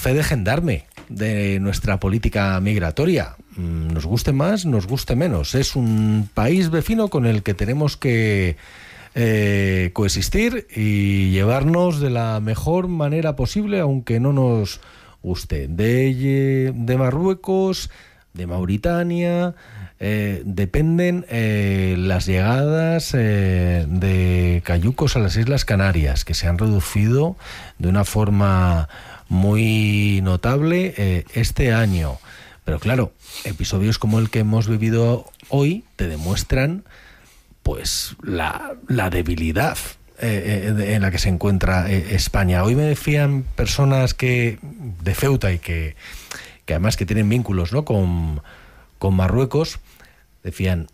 fe de gendarme de nuestra política migratoria. Nos guste más, nos guste menos. Es un país vecino con el que tenemos que coexistir y llevarnos de la mejor manera posible, aunque no nos guste. De Marruecos, de Mauritania, dependen las llegadas de cayucos a las Islas Canarias, que se han reducido de una forma muy notable este año. Pero claro, episodios como el que hemos vivido hoy te demuestran pues la debilidad en la que se encuentra España. Hoy me decían personas de Ceuta y que además que tienen vínculos, ¿no?, con Marruecos, decían,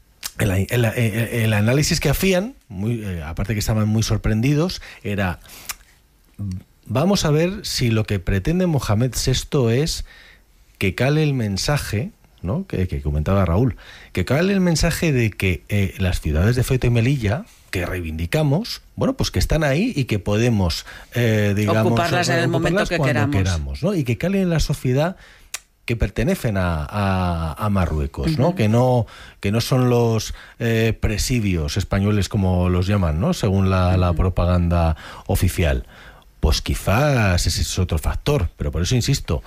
el análisis que hacían, aparte que estaban muy sorprendidos, era: vamos a ver si lo que pretende Mohamed VI es que cale el mensaje, ¿no?, que comentaba Raúl, que cale el mensaje de que las ciudades de Ceuta y Melilla, que reivindicamos, bueno, pues que están ahí y que podemos, digamos, ocuparlas en el momento que queramos, ¿no? Y que cale en la sociedad que pertenecen a Marruecos, ¿no? Uh-huh. Que no son los presidios españoles, como los llaman, ¿no?, según la propaganda oficial. Pues quizás ese es otro factor, pero por eso insisto,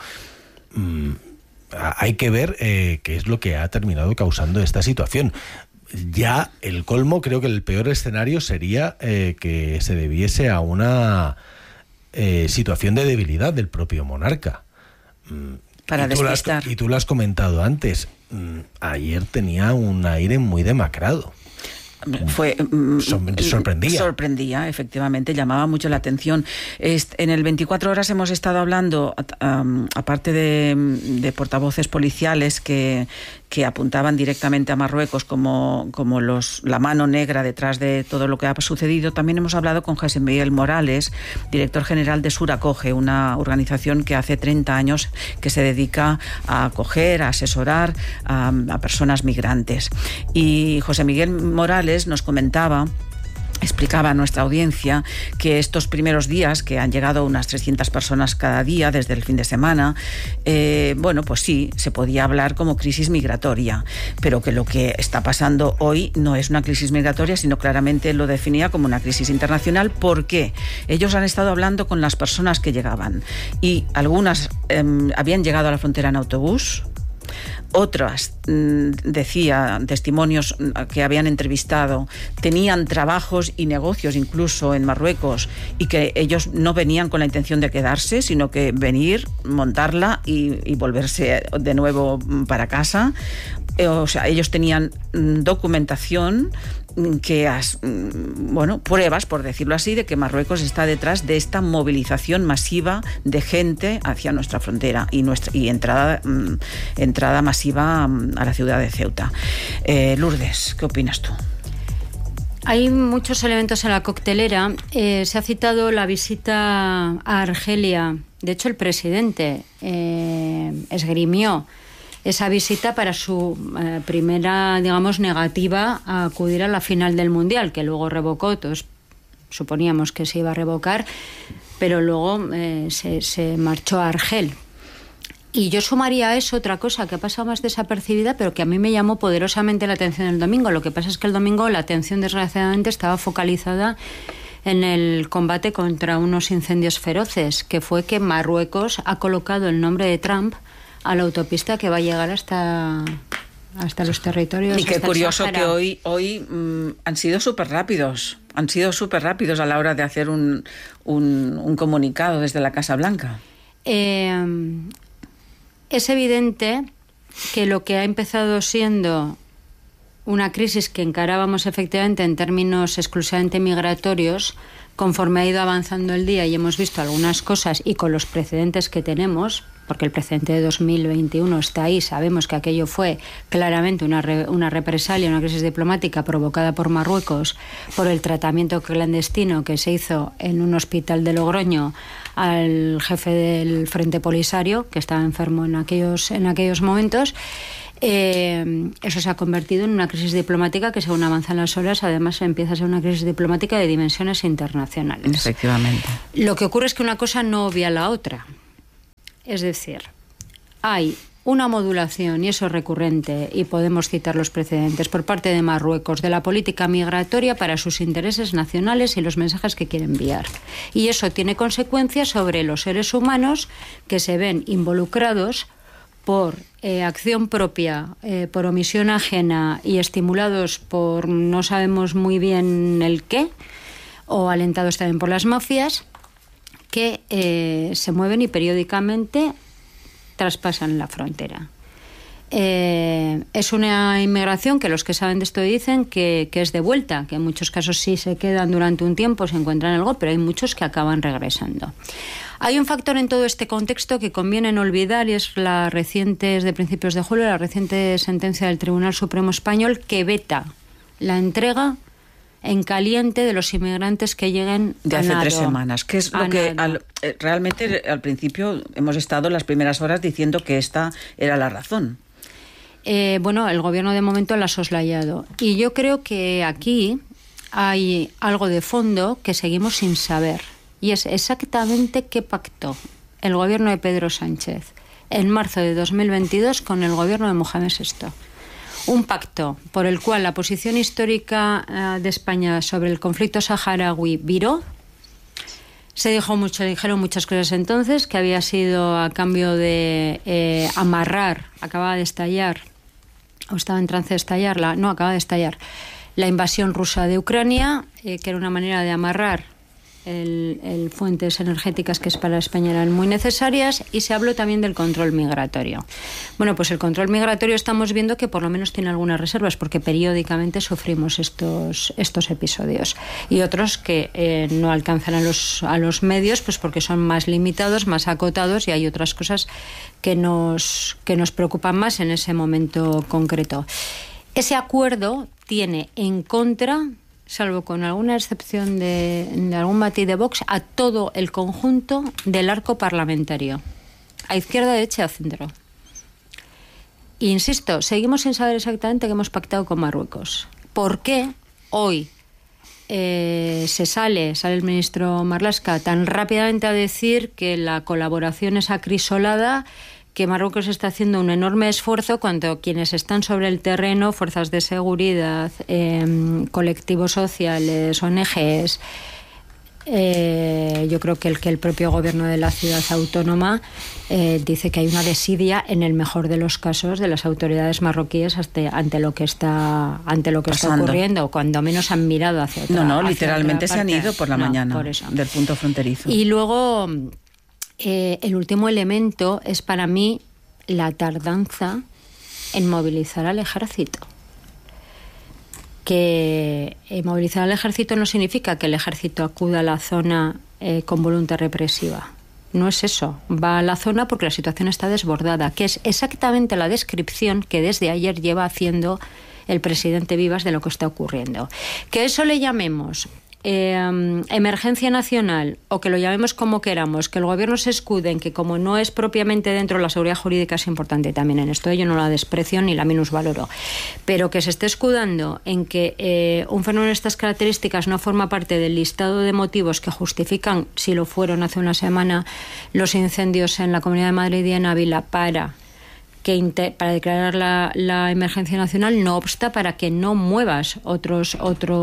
hay que ver qué es lo que ha terminado causando esta situación. Ya el colmo, creo que el peor escenario sería que se debiese a una situación de debilidad del propio monarca. Para despistar. Y tú lo has comentado antes, ayer tenía un aire muy demacrado. Sorprendía, efectivamente, llamaba mucho la atención. En el 24 horas hemos estado hablando, aparte de portavoces policiales que apuntaban directamente a Marruecos como la mano negra detrás de todo lo que ha sucedido. También hemos hablado con José Miguel Morales, director general de Suracoge, una organización que hace 30 años que se dedica a acoger, a asesorar a personas migrantes. Y José Miguel Morales nos explicaba a nuestra audiencia que estos primeros días, que han llegado unas 300 personas cada día desde el fin de semana, bueno, pues sí, se podía hablar como crisis migratoria, pero que lo que está pasando hoy no es una crisis migratoria, sino claramente lo definía como una crisis internacional. ¿Por qué? Ellos han estado hablando con las personas que llegaban y algunas habían llegado a la frontera en autobús. Otras, decía, testimonios que habían entrevistado, tenían trabajos y negocios incluso en Marruecos y que ellos no venían con la intención de quedarse, sino que venir, montarla y volverse de nuevo para casa. O sea, ellos tenían documentación pruebas, por decirlo así, de que Marruecos está detrás de esta movilización masiva de gente hacia nuestra frontera y entrada masiva a la ciudad de Ceuta. Lourdes, ¿qué opinas tú? Hay muchos elementos en la coctelera. Se ha citado la visita a Argelia. De hecho, el presidente esgrimió esa visita para su primera, digamos, negativa a acudir a la final del Mundial, que luego revocó. Todos suponíamos que se iba a revocar, pero luego se marchó a Argel. Y yo sumaría a eso otra cosa que ha pasado más desapercibida, pero que a mí me llamó poderosamente la atención el domingo. Lo que pasa es que el domingo la atención, desgraciadamente, estaba focalizada en el combate contra unos incendios feroces, que fue que Marruecos ha colocado el nombre de Trump a la autopista que va a llegar hasta los territorios. Y qué curioso que hoy han sido súper rápidos. Han sido súper rápidos a la hora de hacer un comunicado desde la Casa Blanca. Es evidente que lo que ha empezado siendo una crisis que encarábamos efectivamente en términos exclusivamente migratorios, conforme ha ido avanzando el día y hemos visto algunas cosas y con los precedentes que tenemos, porque el precedente de 2021 está ahí, sabemos que aquello fue claramente una represalia, una crisis diplomática provocada por Marruecos por el tratamiento clandestino que se hizo en un hospital de Logroño al jefe del Frente Polisario, que estaba enfermo en aquellos momentos. Eso se ha convertido en una crisis diplomática que, según avanzan las horas, además empieza a ser una crisis diplomática de dimensiones internacionales. Efectivamente. Lo que ocurre es que una cosa no obvia la otra. Es decir, hay una modulación, y eso es recurrente, y podemos citar los precedentes, por parte de Marruecos, de la política migratoria para sus intereses nacionales y los mensajes que quiere enviar. Y eso tiene consecuencias sobre los seres humanos que se ven involucrados por acción propia, por omisión ajena y estimulados por no sabemos muy bien el qué, o alentados también por las mafias, que se mueven y periódicamente traspasan la frontera. Es una inmigración que los que saben de esto dicen que es de vuelta, que en muchos casos sí se quedan durante un tiempo, se encuentran algo, pero hay muchos que acaban regresando. Hay un factor en todo este contexto que conviene no olvidar, y es de principios de julio, la reciente sentencia del Tribunal Supremo Español que veta la entrega en caliente de los inmigrantes que lleguen de a hace nado. 3 semanas, que es lo que realmente al principio hemos estado las primeras horas diciendo que esta era la razón. Bueno, el gobierno de momento la ha soslayado, y yo creo que aquí hay algo de fondo que seguimos sin saber, y es exactamente qué pactó el gobierno de Pedro Sánchez en marzo de 2022 con el gobierno de Mohamed VI. Un pacto por el cual la posición histórica de España sobre el conflicto saharaui viró. Dijeron muchas cosas entonces, que había sido a cambio de amarrar, acaba de estallar, o estaba en trance de estallar, acaba de estallar la invasión rusa de Ucrania, que era una manera de amarrar fuentes energéticas que para España eran muy necesarias, y se habló también del control migratorio. Bueno, pues el control migratorio estamos viendo que por lo menos tiene algunas reservas, porque periódicamente sufrimos estos episodios, y otros que no alcanzan a los medios, pues porque son más limitados, más acotados, y hay otras cosas que nos preocupan más en ese momento concreto. Ese acuerdo tiene en contra, salvo con alguna excepción de algún matiz de Vox, a todo el conjunto del arco parlamentario, a izquierda, derecha y a centro. E insisto, seguimos sin saber exactamente qué hemos pactado con Marruecos. ¿Por qué hoy sale el ministro Marlaska tan rápidamente a decir que la colaboración es acrisolada, que Marruecos está haciendo un enorme esfuerzo, cuando quienes están sobre el terreno, fuerzas de seguridad, colectivos sociales, ONGs, yo creo que el propio gobierno de la ciudad autónoma dice que hay una desidia, en el mejor de los casos, de las autoridades marroquíes ante lo que está ocurriendo, cuando menos han mirado hacia otra. Literalmente hacia otra se han ido por la mañana por eso. Del punto fronterizo. Y luego el último elemento es para mí la tardanza en movilizar al ejército. Que movilizar al ejército no significa que el ejército acuda a la zona con voluntad represiva. No es eso. Va a la zona porque la situación está desbordada, que es exactamente la descripción que desde ayer lleva haciendo el presidente Vivas de lo que está ocurriendo. Que eso le llamemos emergencia nacional, o que lo llamemos como queramos, que el gobierno se escude en que, como no es propiamente dentro de la seguridad jurídica, es importante también en esto, yo no la desprecio ni la minusvaloro, pero que se esté escudando en que un fenómeno de estas características no forma parte del listado de motivos que justifican, si lo fueron hace una semana, los incendios en la Comunidad de Madrid y en Ávila para declarar la emergencia nacional, no obsta para que no muevas otros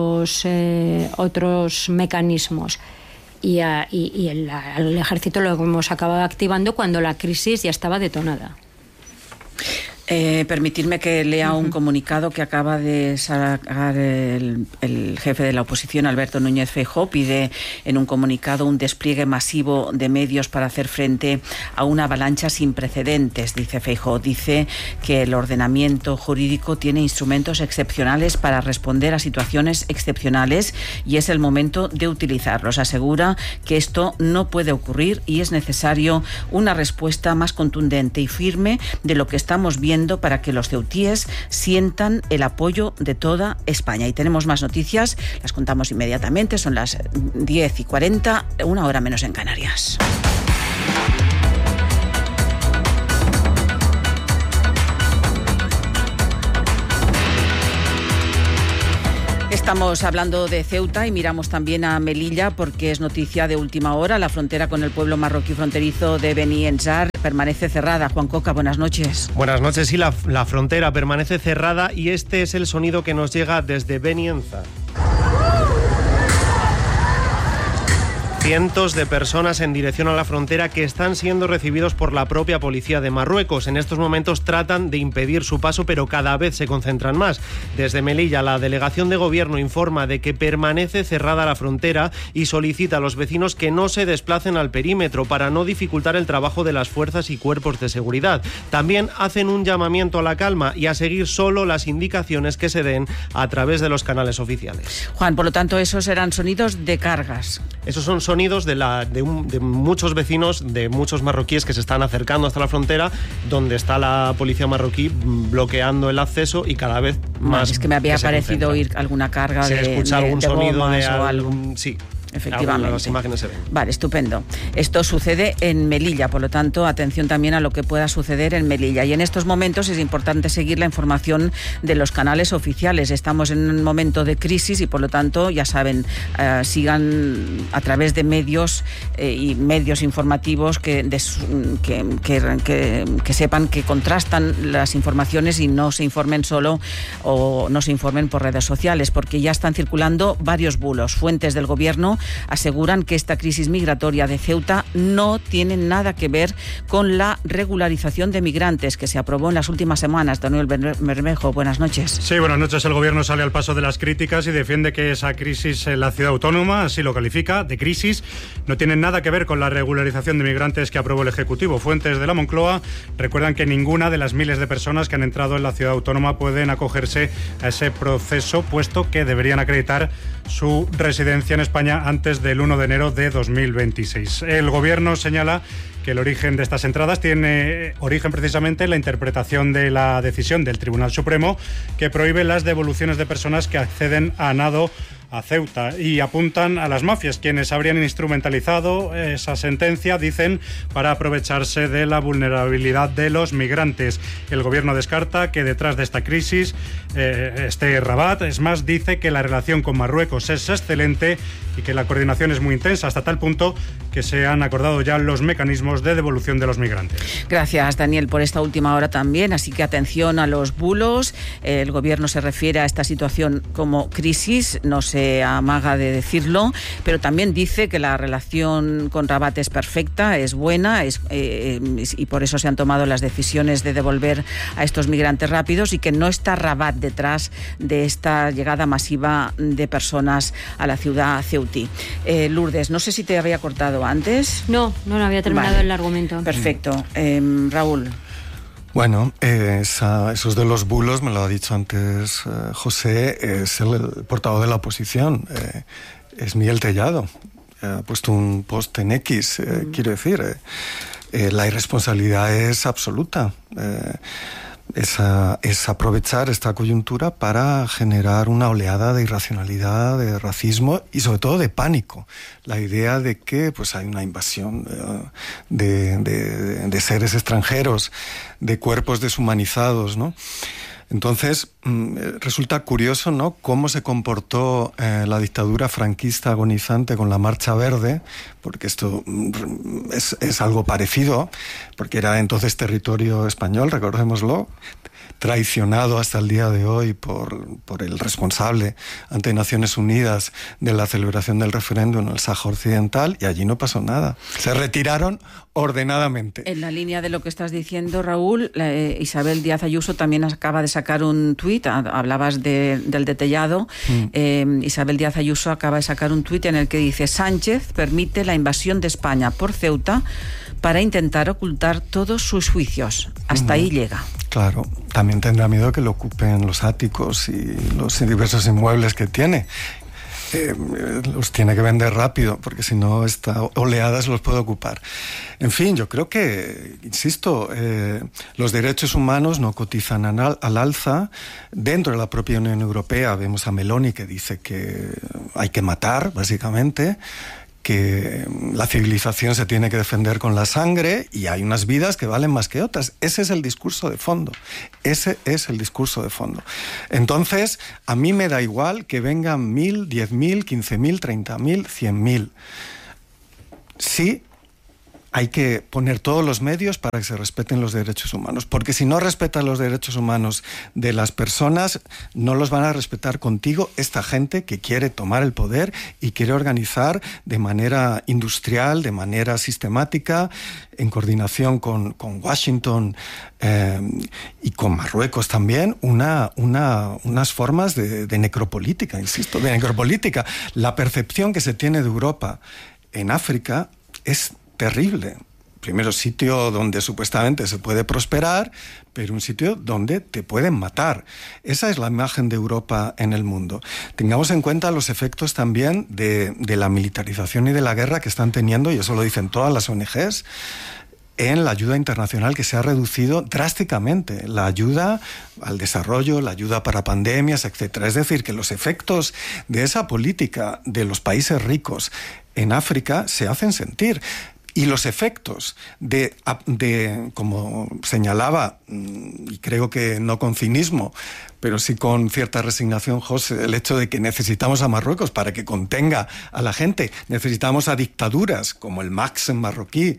mecanismos. Y el ejército lo hemos acabado activando cuando la crisis ya estaba detonada. Permitirme que lea un comunicado que acaba de sacar el jefe de la oposición, Alberto Núñez Feijóo. Pide en un comunicado un despliegue masivo de medios para hacer frente a una avalancha sin precedentes, dice Feijóo. Dice que el ordenamiento jurídico tiene instrumentos excepcionales para responder a situaciones excepcionales y es el momento de utilizarlos. Asegura que esto no puede ocurrir y es necesario una respuesta más contundente y firme de lo que estamos viendo para que los ceutíes sientan el apoyo de toda España. Y tenemos más noticias, las contamos inmediatamente, son las 10:40, 1 hora menos en Canarias. Esta Estamos hablando de Ceuta y miramos también a Melilla porque es noticia de última hora. La frontera con el pueblo marroquí fronterizo de Beni Enzar permanece cerrada. Juan Coca, buenas noches. Buenas noches. Sí, la frontera permanece cerrada y este es el sonido que nos llega desde Beni Enzar. Cientos de personas en dirección a la frontera que están siendo recibidos por la propia policía de Marruecos. En estos momentos tratan de impedir su paso, pero cada vez se concentran más. Desde Melilla, la delegación de gobierno informa de que permanece cerrada la frontera y solicita a los vecinos que no se desplacen al perímetro para no dificultar el trabajo de las fuerzas y cuerpos de seguridad. También hacen un llamamiento a la calma y a seguir solo las indicaciones que se den a través de los canales oficiales. Juan, por lo tanto, esos eran sonidos de cargas. Esos son sonidos de muchos vecinos, de muchos marroquíes que se están acercando hasta la frontera, donde está la policía marroquí bloqueando el acceso y cada vez más. Es que me había parecido oír alguna carga se escucha algún sonido de algo. Sí. Efectivamente. Las imágenes se ven. Vale, estupendo. Esto sucede en Melilla, por lo tanto, atención también a lo que pueda suceder en Melilla. Y en estos momentos es importante seguir la información de los canales oficiales. Estamos en un momento de crisis y, por lo tanto, ya saben, sigan a través de medios y medios informativos que sepan que contrastan las informaciones y no se informen solo o no se informen por redes sociales, porque ya están circulando varios bulos. Fuentes del gobierno aseguran que esta crisis migratoria de Ceuta no tiene nada que ver con la regularización de migrantes que se aprobó en las últimas semanas. Daniel Bermejo, buenas noches. Sí, buenas noches. El gobierno sale al paso de las críticas y defiende que esa crisis en la ciudad autónoma, así lo califica, de crisis, no tiene nada que ver con la regularización de migrantes que aprobó el Ejecutivo. Fuentes de la Moncloa recuerdan que ninguna de las miles de personas que han entrado en la ciudad autónoma pueden acogerse a ese proceso, puesto que deberían acreditar su residencia en España antes del 1 de enero de 2026. El gobierno señala que el origen de estas entradas tiene origen precisamente en la interpretación de la decisión del Tribunal Supremo que prohíbe las devoluciones de personas que acceden a nado a Ceuta, y apuntan a las mafias, quienes habrían instrumentalizado esa sentencia, dicen, para aprovecharse de la vulnerabilidad de los migrantes. El gobierno descarta que detrás de esta crisis esté Rabat. Es más, dice que la relación con Marruecos es excelente y que la coordinación es muy intensa, hasta tal punto que se han acordado ya los mecanismos de devolución de los migrantes. Gracias, Daniel, por esta última hora también. Así que atención a los bulos. El gobierno se refiere a esta situación como crisis, no se amaga de decirlo, pero también dice que la relación con Rabat es perfecta, es buena, y por eso se han tomado las decisiones de devolver a estos migrantes rápidos, y que no está Rabat detrás de esta llegada masiva de personas a la ciudad ceutí. Lourdes, no sé si te había cortado antes. No había terminado el argumento. Perfecto. Raúl. Bueno, esos de los bulos, me lo ha dicho antes José, es el portavoz de la oposición, es Miguel Tellado. Ha puesto un post en X, quiero decir, la irresponsabilidad es absoluta. Es aprovechar esta coyuntura para generar una oleada de irracionalidad, de racismo y sobre todo de pánico. La idea de que pues hay una invasión de seres extranjeros, de cuerpos deshumanizados, ¿no? Entonces, resulta curioso, ¿no?, cómo se comportó la dictadura franquista agonizante con la Marcha Verde, porque esto es algo parecido, porque era entonces territorio español, recordémoslo, traicionado hasta el día de hoy por el responsable ante Naciones Unidas de la celebración del referéndum en el Sáhara Occidental, y allí no pasó nada. Se retiraron ordenadamente. En la línea de lo que estás diciendo, Raúl, Isabel Díaz Ayuso también acaba de sacar un tuit, hablabas del de Tellado. Isabel Díaz Ayuso acaba de sacar un tuit en el que dice: Sánchez permite la invasión de España por Ceuta para intentar ocultar todos sus juicios. Hasta ahí llega. Claro, también tendrá miedo que lo ocupen los áticos y los diversos inmuebles que tiene. Los tiene que vender rápido, porque si no, esta oleada se los puede ocupar. En fin, yo creo que, insisto, los derechos humanos no cotizan al alza. Dentro de la propia Unión Europea vemos a Meloni, que dice que hay que matar, básicamente, que la civilización se tiene que defender con la sangre y hay unas vidas que valen más que otras. Ese es el discurso de fondo. Ese es el discurso de fondo. Entonces, a mí me da igual que vengan 1.000, 10.000, 15.000, 30.000, 100.000. Sí, hay que poner todos los medios para que se respeten los derechos humanos, porque si no respetas los derechos humanos de las personas, no los van a respetar contigo esta gente que quiere tomar el poder y quiere organizar de manera industrial, de manera sistemática, en coordinación con Washington y con Marruecos también, unas formas de necropolítica, insisto, de necropolítica. La percepción que se tiene de Europa en África es terrible. Primero, sitio donde supuestamente se puede prosperar, pero un sitio donde te pueden matar. Esa es la imagen de Europa en el mundo. Tengamos en cuenta los efectos también de la militarización y de la guerra que están teniendo, y eso lo dicen todas las ONGs, en la ayuda internacional, que se ha reducido drásticamente. La ayuda al desarrollo, la ayuda para pandemias, etc. Es decir, que los efectos de esa política de los países ricos en África se hacen sentir. Y los efectos de, como señalaba, y creo que no con cinismo, pero sí con cierta resignación, José, el hecho de que necesitamos a Marruecos para que contenga a la gente, necesitamos a dictaduras como el Maxen marroquí,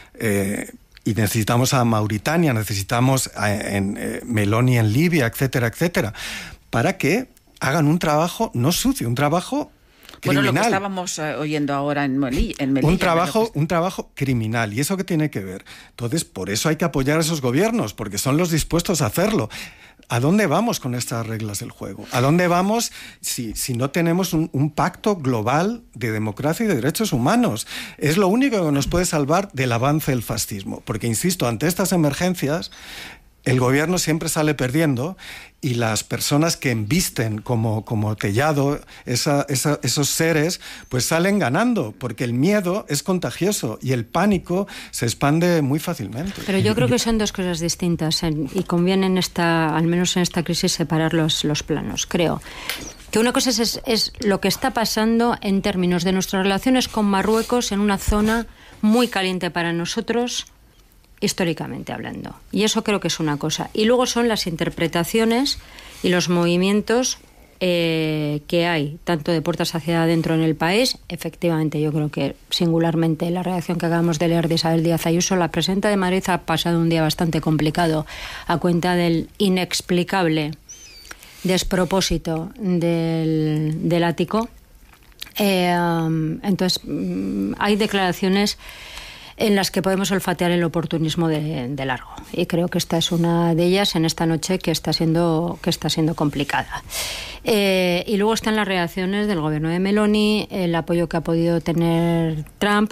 y necesitamos a Mauritania, necesitamos a Meloni en Libia, etcétera, etcétera, para que hagan un trabajo no sucio, un trabajo criminal. Bueno, lo que estábamos oyendo ahora en Melilla. Un trabajo criminal. ¿Y eso qué tiene que ver? Entonces, por eso hay que apoyar a esos gobiernos, porque son los dispuestos a hacerlo. ¿A dónde vamos con estas reglas del juego? ¿A dónde vamos si no tenemos un pacto global de democracia y de derechos humanos? Es lo único que nos puede salvar del avance del fascismo. Porque, insisto, ante estas emergencias, el gobierno siempre sale perdiendo y las personas que embisten como Tellado, esos seres, pues salen ganando, porque el miedo es contagioso y el pánico se expande muy fácilmente. Pero yo creo que son dos cosas distintas y conviene al menos en esta crisis, separar los planos. Creo que una cosa es lo que está pasando en términos de nuestras relaciones con Marruecos en una zona muy caliente para nosotros, históricamente hablando. Y eso creo que es una cosa. Y luego son las interpretaciones y los movimientos que hay, tanto de puertas hacia adentro en el país. Efectivamente, yo creo que singularmente la reacción que acabamos de leer de Isabel Díaz Ayuso, la presidenta de Madrid, ha pasado un día bastante complicado a cuenta del inexplicable despropósito del ático. Entonces, hay declaraciones en las que podemos olfatear el oportunismo de largo. Y creo que esta es una de ellas en esta noche que está siendo complicada. Y luego están las reacciones del gobierno de Meloni, el apoyo que ha podido tener Trump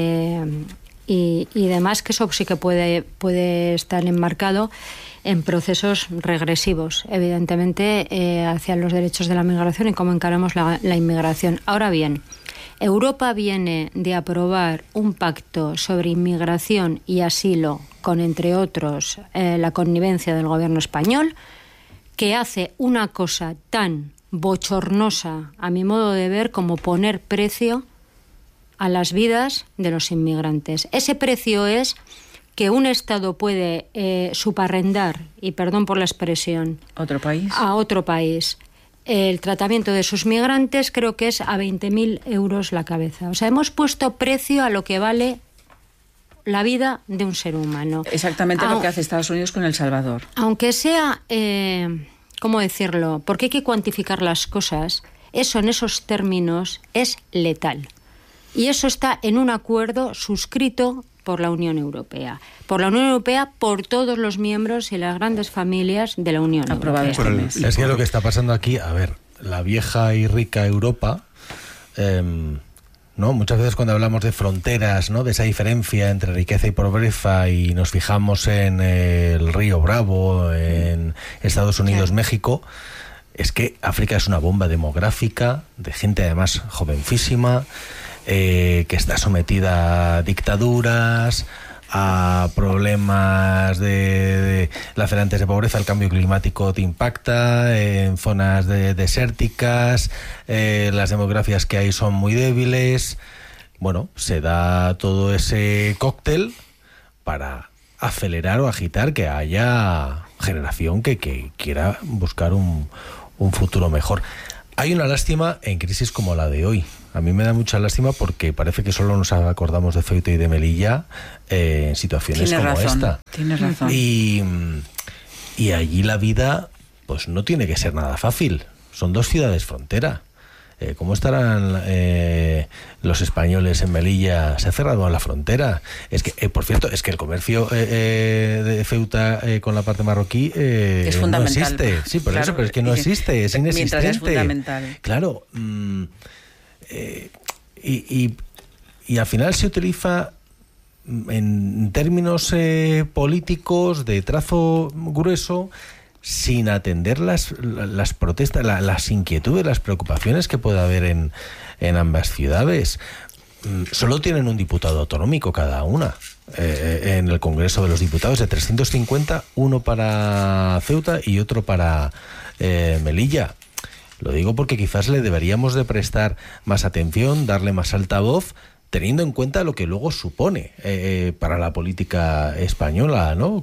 y demás, que eso sí que puede estar enmarcado en procesos regresivos, evidentemente, hacia los derechos de la migración y cómo encaramos la inmigración. Ahora bien, Europa viene de aprobar un pacto sobre inmigración y asilo con, entre otros, la connivencia del gobierno español, que hace una cosa tan bochornosa, a mi modo de ver, como poner precio a las vidas de los inmigrantes. Ese precio es que un Estado puede subarrendar, y perdón por la expresión, a otro país el tratamiento de sus migrantes, creo que es a 20.000 euros la cabeza. O sea, hemos puesto precio a lo que vale la vida de un ser humano. Exactamente lo que hace Estados Unidos con El Salvador. Aunque sea, ¿cómo decirlo? Porque hay que cuantificar las cosas. Eso en esos términos es letal. Y eso está en un acuerdo suscrito por la Unión Europea. Por la Unión Europea, por todos los miembros y las grandes familias de la Unión Europea. Es que lo que está pasando aquí, a ver, la vieja y rica Europa, ¿no? Muchas veces cuando hablamos de fronteras, ¿no? De esa diferencia entre riqueza y pobreza, y nos fijamos en el Río Bravo, en Estados Unidos, claro, México, es que África es una bomba demográfica, de gente además jovencísima, que está sometida a dictaduras, a problemas de lacerantes de pobreza. El cambio climático te impacta en zonas desérticas, las demografías que hay son muy débiles. bueno, se da todo ese cóctel para acelerar o agitar que haya generación que quiera buscar un futuro mejor. Hay una lástima en crisis como la de hoy. A mí me da mucha lástima porque parece que solo nos acordamos de Ceuta y de Melilla en situaciones como esta. Tienes razón. Y allí la vida pues no tiene que ser nada fácil. Son 2 ciudades frontera. ¿Cómo estarán los españoles en Melilla? Se ha cerrado la frontera. Es que, por cierto, es que el comercio de Ceuta con la parte marroquí es fundamental. No existe. Sí, por eso, pero es que no existe, es inexistente. Mientras es fundamental. Claro. Y al final se utiliza en términos políticos de trazo grueso, sin atender las protestas, las inquietudes, las preocupaciones que puede haber en ambas ciudades. Solo tienen un diputado autonómico cada una en el Congreso de los Diputados, de 350, uno para Ceuta y otro para Melilla. Lo digo porque quizás le deberíamos de prestar más atención, darle más altavoz, teniendo en cuenta lo que luego supone para la política española, ¿no?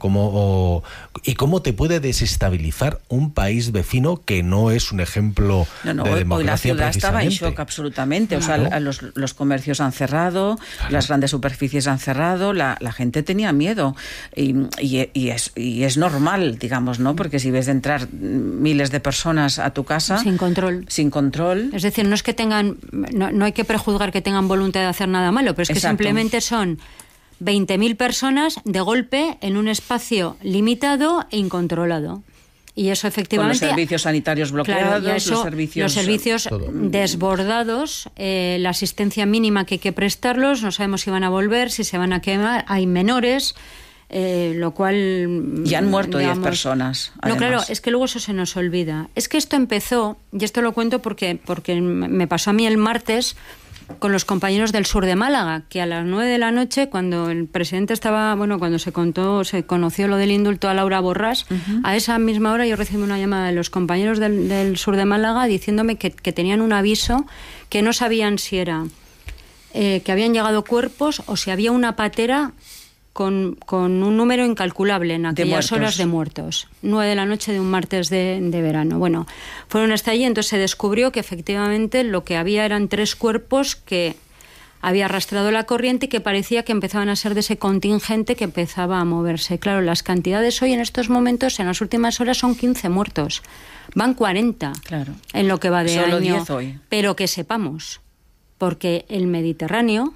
Y cómo te puede desestabilizar un país vecino que no es un ejemplo de democracia. Hoy la ciudad estaba en shock absolutamente. Claro. O sea, los comercios han cerrado, claro. Las grandes superficies han cerrado, la gente tenía miedo. Y es normal, digamos, ¿no? Porque si ves de entrar miles de personas a tu casa... Sin control. Es decir, no es que tengan... No hay que prejuzgar que tengan voluntad de hacer nada malo, pero es que simplemente son 20.000 personas de golpe en un espacio limitado e incontrolado. Y eso efectivamente... Con los servicios sanitarios bloqueados, claro, los servicios desbordados, la asistencia mínima que hay que prestarlos, no sabemos si van a volver, si se van a quemar, hay menores... lo cual... Y han muerto 10 personas. Además. No, claro, es que luego eso se nos olvida. Es que esto empezó, y esto lo cuento porque me pasó a mí el martes con los compañeros del sur de Málaga, que a las 9 de la noche, cuando el presidente estaba, cuando se conoció lo del indulto a Laura Borràs, a esa misma hora yo recibí una llamada de los compañeros del sur de Málaga diciéndome que tenían un aviso, que no sabían si era que habían llegado cuerpos o si había una patera con un número incalculable en aquellas horas de muertos. 9 de la noche de un martes de verano. Bueno, fueron hasta allí, entonces se descubrió que efectivamente lo que había eran 3 cuerpos que había arrastrado la corriente y que parecía que empezaban a ser de ese contingente que empezaba a moverse. Claro, las cantidades hoy en estos momentos, en las últimas horas, son 15 muertos. Van 40 en lo que va de Solo año. 10 hoy. Pero que sepamos, porque el Mediterráneo...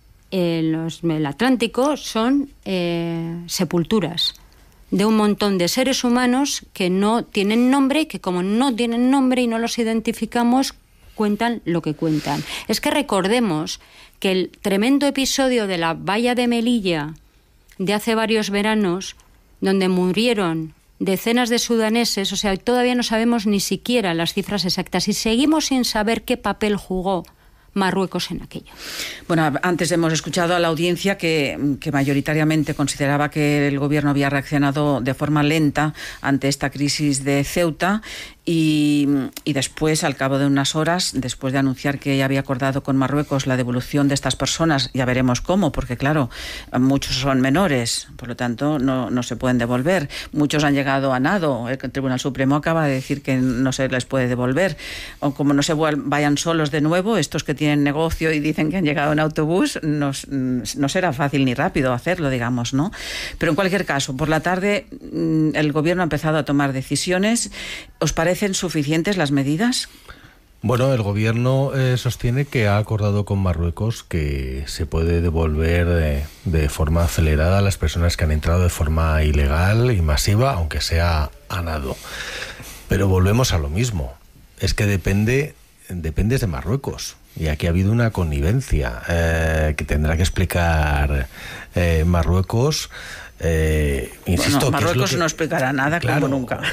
el Atlántico son sepulturas de un montón de seres humanos que no tienen nombre, que como no tienen nombre y no los identificamos, cuentan lo que cuentan. Es que recordemos que el tremendo episodio de la valla de Melilla de hace varios veranos, donde murieron decenas de sudaneses, o sea, todavía no sabemos ni siquiera las cifras exactas y seguimos sin saber qué papel jugó Marruecos en aquello. Bueno, antes hemos escuchado a la audiencia que mayoritariamente consideraba que el gobierno había reaccionado de forma lenta ante esta crisis de Ceuta y después, al cabo de unas horas, después de anunciar que ya había acordado con Marruecos la devolución de estas personas, ya veremos cómo, porque claro, muchos son menores, por lo tanto no se pueden devolver. Muchos han llegado a nado. El Tribunal Supremo acaba de decir que no se les puede devolver. O como no se vayan solos de nuevo, estos que tienen negocio y dicen que han llegado en autobús, no será fácil ni rápido hacerlo, digamos, ¿no? Pero en cualquier caso, por la tarde el gobierno ha empezado a tomar decisiones. ¿Os parecen suficientes las medidas? Bueno, el gobierno sostiene que ha acordado con Marruecos que se puede devolver de forma acelerada a las personas que han entrado de forma ilegal y masiva, aunque sea a nado. Pero volvemos a lo mismo. Es que dependes de Marruecos. Y aquí ha habido una connivencia que tendrá que explicar Marruecos. Insisto, Marruecos no explicará nada, claro, como nunca.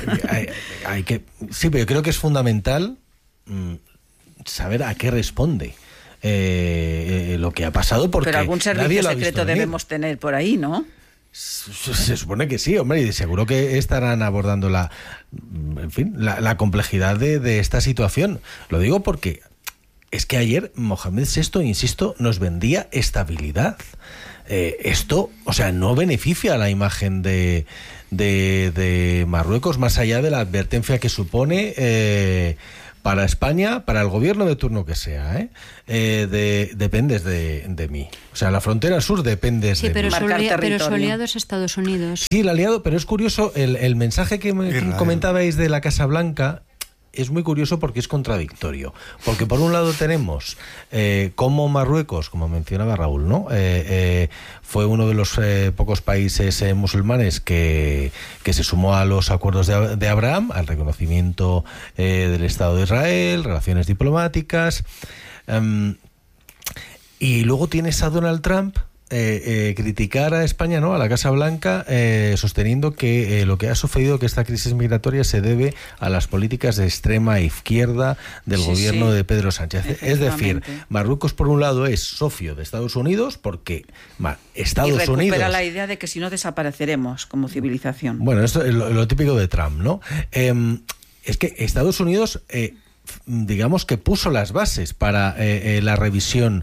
Sí, pero yo creo que es fundamental saber a qué responde lo que ha pasado, porque pero algún servicio secreto debemos tener por ahí, ¿no? Se supone que sí, hombre, y seguro que estarán abordando la complejidad de esta situación. Lo digo porque es que ayer Mohamed VI, insisto, nos vendía estabilidad. Esto, o sea, no beneficia a la imagen de Marruecos, más allá de la advertencia que supone para España, para el gobierno de turno que sea, dependes de mí. O sea, la frontera sur dependes de mí. Pero su aliado es Estados Unidos. Sí, el aliado, pero es curioso, el mensaje que comentabais de la Casa Blanca es muy curioso porque es contradictorio. Porque por un lado tenemos como Marruecos, como mencionaba Raúl, ¿no? Fue uno de los pocos países musulmanes que se sumó a los acuerdos de Abraham, al reconocimiento del Estado de Israel, relaciones diplomáticas. Y luego tienes a Donald Trump criticar a España, ¿no?, a la Casa Blanca, sosteniendo que lo que ha sucedido, que esta crisis migratoria se debe a las políticas de extrema izquierda del gobierno de Pedro Sánchez. Es decir, Marruecos por un lado es socio de Estados Unidos porque Estados Unidos recupera la idea de que si no desapareceremos como civilización. Bueno, esto es lo típico de Trump, ¿no? Es que Estados Unidos digamos que puso las bases para la revisión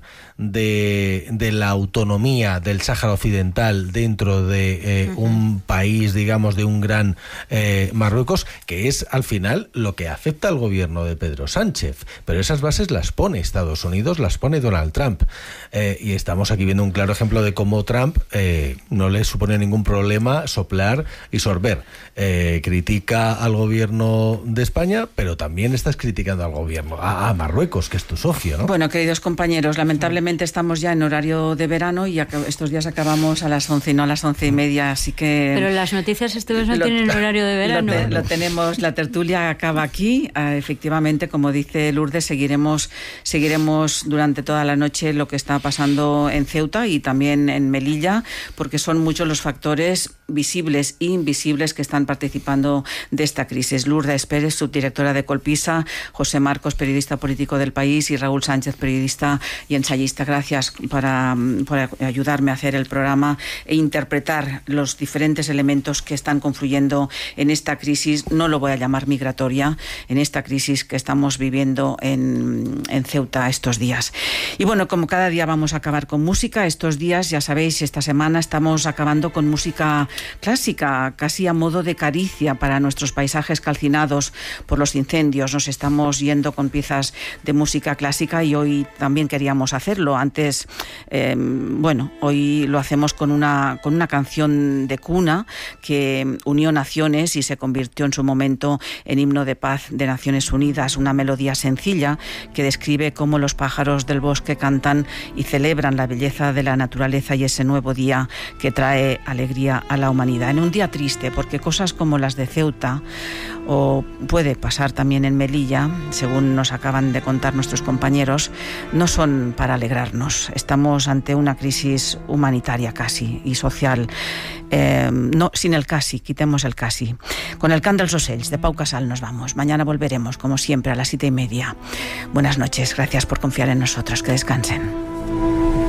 de la autonomía del Sáhara Occidental dentro de un país, digamos, de un gran Marruecos, que es al final lo que afecta al gobierno de Pedro Sánchez. Pero esas bases las pone Estados Unidos, las pone Donald Trump. Y estamos aquí viendo un claro ejemplo de cómo Trump no le supone ningún problema soplar y sorber. Critica al gobierno de España, pero también estás criticando al gobierno, a Marruecos, que es tu socio, ¿no? Bueno, queridos compañeros, lamentablemente estamos ya en horario de verano y estos días acabamos a las 11 y no a las 11:30, así que... Pero las noticias estos no tienen horario de verano. Lo tenemos, la tertulia acaba aquí. Efectivamente, como dice Lourdes, seguiremos durante toda la noche lo que está pasando en Ceuta y también en Melilla, porque son muchos los factores visibles e invisibles que están participando de esta crisis. Lourdes Pérez, subdirectora de Colpisa, José Marcos, periodista político del País, y Raúl Sánchez, periodista y ensayista. Gracias por ayudarme a hacer el programa e interpretar los diferentes elementos que están confluyendo en esta crisis, no lo voy a llamar migratoria, en esta crisis que estamos viviendo en Ceuta estos días. Y bueno, como cada día vamos a acabar con música, estos días, ya sabéis, esta semana estamos acabando con música clásica, casi a modo de caricia para nuestros paisajes calcinados por los incendios. Nos estamos yendo con piezas de música clásica y hoy también queríamos hacerlo. Antes, hoy lo hacemos con una canción de cuna que unió naciones y se convirtió en su momento en himno de paz de Naciones Unidas, una melodía sencilla que describe cómo los pájaros del bosque cantan y celebran la belleza de la naturaleza y ese nuevo día que trae alegría a la humanidad. En un día triste, porque cosas como las de Ceuta, o puede pasar también en Melilla, según nos acaban de contar nuestros compañeros, no son para alegrarnos. Estamos ante una crisis humanitaria casi y social. No, sin el casi, quitemos el casi. Con el cant dels ocells de Pau Casal nos vamos. Mañana volveremos, como siempre, a las 7:30. Buenas noches, gracias por confiar en nosotros. Que descansen.